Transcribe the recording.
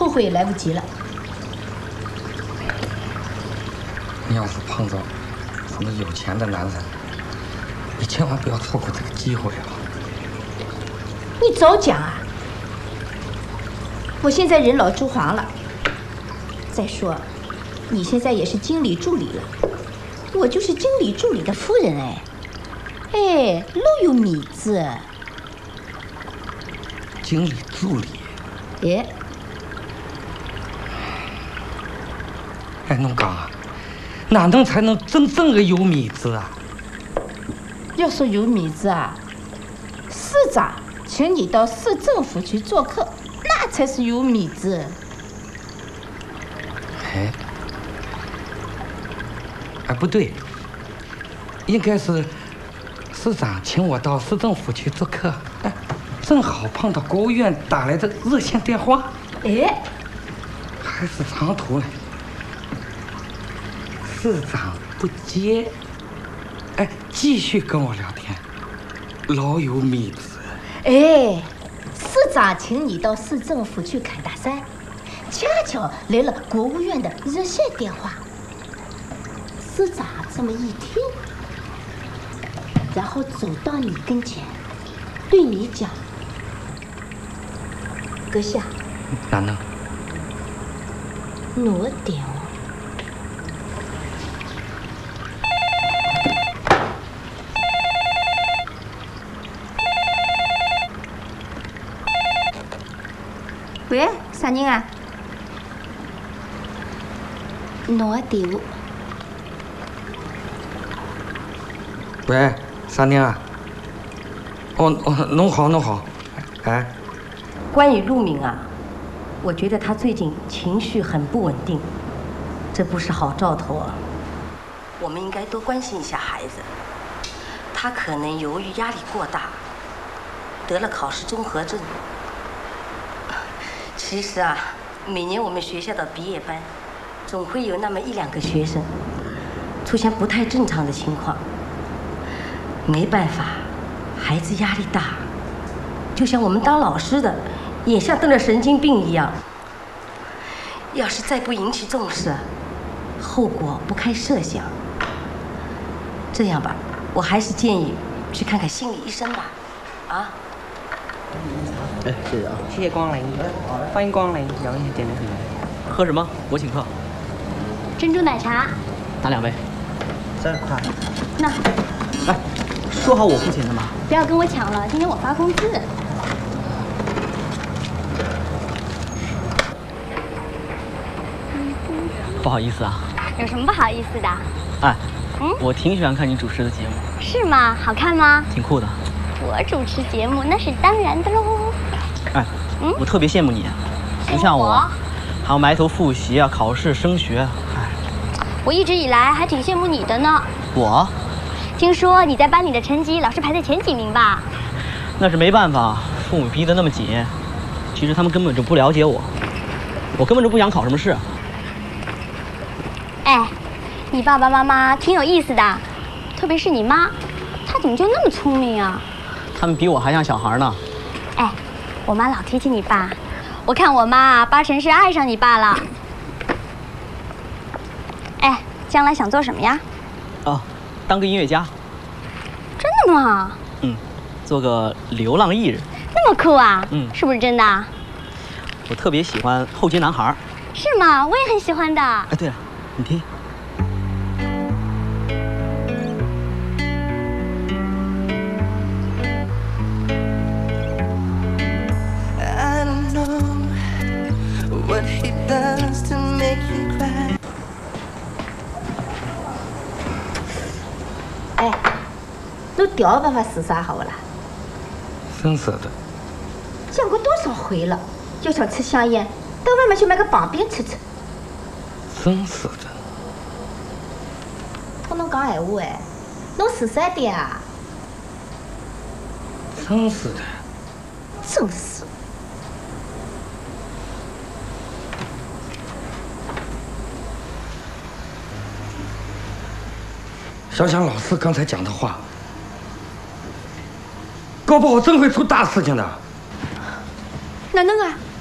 后悔也来不及了。 你要是碰到什么有钱的男人，你千万不要错过这个机会啊！ 你早讲啊！我现在人老珠黄了，再说，你现在也是经理助理了，我就是经理助理的夫人哎，老有面子。 经理助理？哎，侬讲啊，哪能才能真正的有面子啊？ 要说有面子啊，市长请你到市政府去做客，那才是有面子。 哎，不对，应该是市长请我到市政府去做客，哎，正好碰到国务院打来的热线电话，还是长途呢。市长不接，哎，继续跟我聊天，老有面子。 市长请你到市政府去侃大山，恰巧来了国务院的热线电话。市长这么一听，然后走到你跟前，对你讲：“阁下， 哪能？ 侬的电话。”喂，啥人啊？侬的电话。 喂，啥人啊？侬好，哎。 关于陆明啊，我觉得他最近情绪很不稳定，这不是好兆头啊。我们应该多关心一下孩子，他可能由于压力过大，得了考试综合症。其实啊，每年我们学校的毕业班，总会有那么1-2个学生出现不太正常的情况。没办法，孩子压力大，就像我们当老师的，眼像得了神经病一样。要是再不引起重视，后果不堪设想。这样吧，我还是建议去看看心理医生吧。啊？ 哎，谢谢啊！ 谢谢光临，欢迎光临，有你点的什么？ 喝什么？我请客。 珍珠奶茶。 拿2杯。 3块。 那。 哎，说好我付钱的吗？ 不要跟我抢了，今天我发工资。 不好意思啊。 有什么不好意思的？ 哎，我挺喜欢看你主持的节目。 是吗？好看吗？ 挺酷的。 我主持节目那是当然的喽。 哎，我特别羡慕你，不像我，还要埋头复习啊，考试升学。哎， 我一直以来还挺羡慕你的呢。 我？ 听说你在班里的成绩老是排在前几名吧？ 那是没办法，父母逼得那么紧。其实他们根本就不了解我，我根本就不想考什么试。 哎，你爸爸妈妈挺有意思的，特别是你妈，她怎么就那么聪明啊？ 他们比我还像小孩呢。 哎，我妈老提起你爸，我看我妈8成是爱上你爸了。哎，将来想做什么呀？ 当个音乐家。 真的吗？ 做个流浪艺人。 那么酷啊！ 是不是真的？ 我特别喜欢后街男孩。 是吗？我也很喜欢的。 哎，对了，你听。 哎，侬调个办法试啥好不啦？ 真是的。 讲过多少回了，要想吃香烟，到外面去买个棒鞭吃吃。 真是的。 跟侬讲闲话哎，侬试啥点啊？ 真是的。 真是。 想想老师刚才讲的话，搞不好真会出大事情的。 哪能啊？